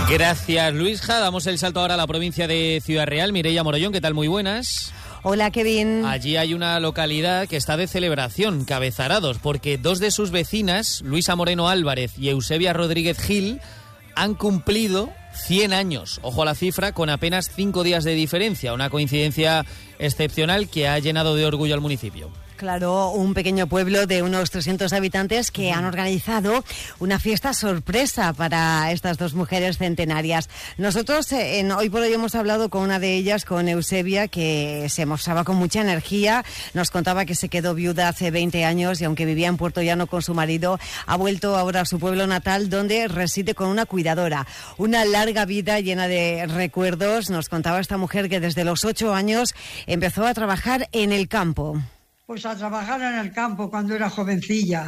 Gracias, Luisja. Damos el salto ahora a la provincia de Ciudad Real. Mireia Morollón, ¿qué tal? Muy buenas. Hola, Kevin. Allí hay una localidad que está de celebración, Cabezarados, porque dos de sus vecinas, Luisa Moreno Álvarez y Eusebia Rodríguez Gil, han cumplido 100 años. Ojo a la cifra, con apenas 5 días de diferencia. Una coincidencia excepcional que ha llenado de orgullo al municipio. Claro, un pequeño pueblo de unos 300 habitantes que han organizado una fiesta sorpresa para estas dos mujeres centenarias. Nosotros Hoy por Hoy hemos hablado con una de ellas, con Eusebia, que se mostraba con mucha energía. Nos contaba que se quedó viuda hace 20 años y aunque vivía en Puerto Llano con su marido, ha vuelto ahora a su pueblo natal, donde reside con una cuidadora. Una larga vida llena de recuerdos. Nos contaba esta mujer que desde los 8 años empezó a trabajar en el campo. Pues a trabajar en el campo cuando era jovencilla.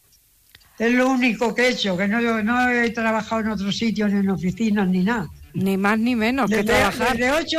Es lo único que he hecho, que no he trabajado en otros sitios, ni en oficinas, ni nada. Ni más ni menos que trabajar.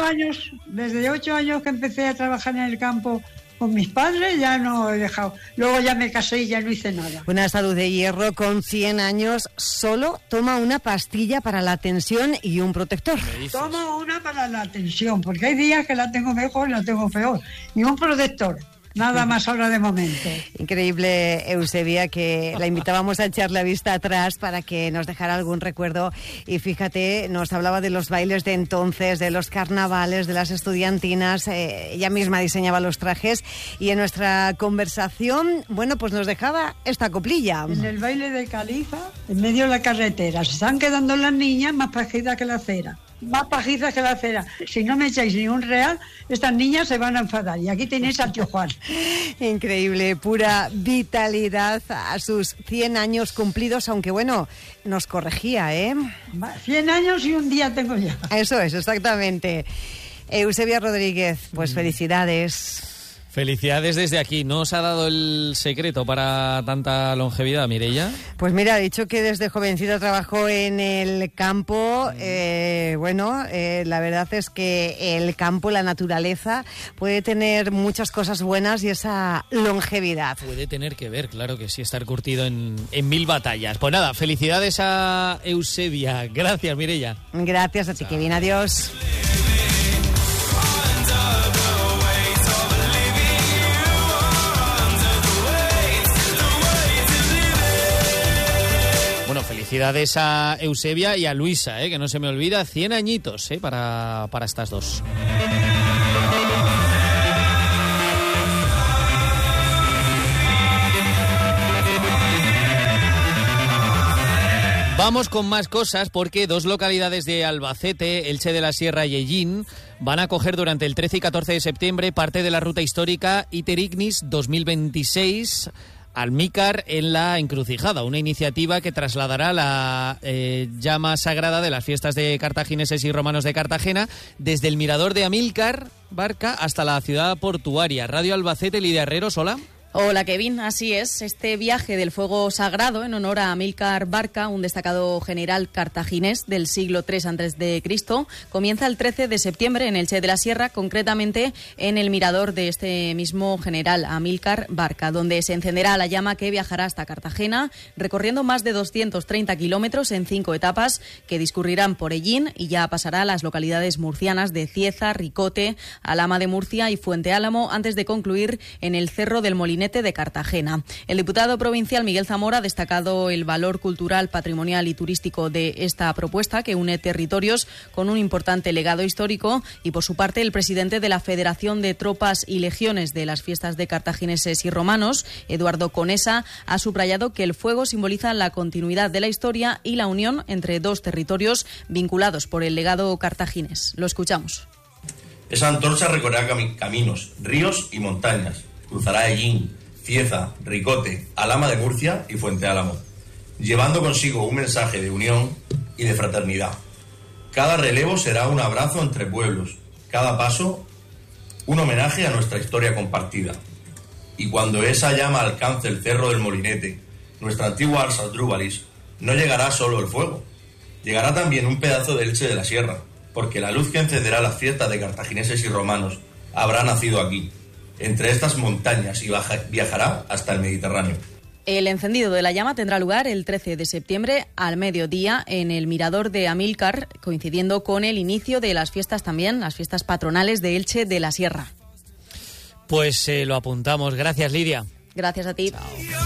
Desde 8 años que empecé a trabajar en el campo con mis padres, ya no he dejado. Luego ya me casé y ya no hice nada. Una salud de hierro con 100 años solo toma una pastilla para la tensión y un protector. Tomo una para la tensión, porque hay días que la tengo mejor y la tengo peor. Y un protector. Nada más ahora de momento. Increíble, Eusebia, que la invitábamos a echar la vista atrás para que nos dejara algún recuerdo. Y fíjate, nos hablaba de los bailes de entonces, de los carnavales, de las estudiantinas. Ella misma diseñaba los trajes. Y en nuestra conversación, bueno, pues nos dejaba esta coplilla. En el baile de Califa, en medio de la carretera, se están quedando las niñas más pajitas que la cera. Más pajizas que la cera. Si no me echáis ni un real, estas niñas se van a enfadar. Y aquí tenéis al tío Juan. Increíble, pura vitalidad a sus 100 años cumplidos, aunque bueno, nos corregía, ¿eh? 100 años y un día tengo ya. Eso es, exactamente. Eusebia Rodríguez, pues felicidades. Felicidades desde aquí. ¿No os ha dado el secreto para tanta longevidad, Mireia? Pues mira, ha dicho que desde jovencita trabajó en el campo. La verdad es que el campo, la naturaleza, puede tener muchas cosas buenas y esa longevidad. Puede tener que ver, claro que sí, estar curtido en 1000 batallas. Pues nada, felicidades a Eusebia. Gracias, Mireia. Gracias a ti, Kevin. Adiós. Bueno, felicidades a Eusebia y a Luisa, que no se me olvida, 100 añitos para estas dos. Vamos con más cosas porque dos localidades de Albacete, Elche de la Sierra y Ellín, van a acoger durante el 13 y 14 de septiembre parte de la ruta histórica Iter Ignis 2026 Almícar en la Encrucijada, una iniciativa que trasladará la llama sagrada de las fiestas de cartagineses y romanos de Cartagena desde el mirador de Amílcar Barca hasta la ciudad portuaria. Radio Albacete, Lidia Herreros, hola. Hola, Kevin, así es. Este viaje del fuego sagrado en honor a Amílcar Barca, un destacado general cartaginés del siglo III a.C., comienza el 13 de septiembre en Elche de la Sierra, concretamente en el mirador de este mismo general, Amílcar Barca, donde se encenderá la llama que viajará hasta Cartagena, recorriendo más de 230 kilómetros en 5 etapas que discurrirán por Ellín y ya pasará a las localidades murcianas de Cieza, Ricote, Alhama de Murcia y Fuente Álamo, antes de concluir en el Cerro del Molinete de Cartagena. El diputado provincial Miguel Zamora ha destacado el valor cultural, patrimonial y turístico de esta propuesta que une territorios con un importante legado histórico y, por su parte, el presidente de la Federación de Tropas y Legiones de las Fiestas de Cartagineses y Romanos, Eduardo Conesa, ha subrayado que el fuego simboliza la continuidad de la historia y la unión entre dos territorios vinculados por el legado cartaginés. Lo escuchamos. Esa antorcha recorrerá caminos, ríos y montañas. Cruzará Ellín, Cieza, Ricote, Alhama de Murcia y Fuente Álamo, llevando consigo un mensaje de unión y de fraternidad. Cada relevo será un abrazo entre pueblos, cada paso un homenaje a nuestra historia compartida. Y cuando esa llama alcance el Cerro del Molinete, nuestra antigua Ars Asdrúbalis, no llegará solo el fuego, llegará también un pedazo de Elche de la Sierra, porque la luz que encenderá las fiestas de cartagineses y romanos habrá nacido aquí, entre estas montañas, y viajará hasta el Mediterráneo. El encendido de la llama tendrá lugar el 13 de septiembre al mediodía en el mirador de Amílcar, coincidiendo con el inicio de las fiestas también, las fiestas patronales de Elche de la Sierra. Pues lo apuntamos. Gracias, Lidia. Gracias a ti. Chao.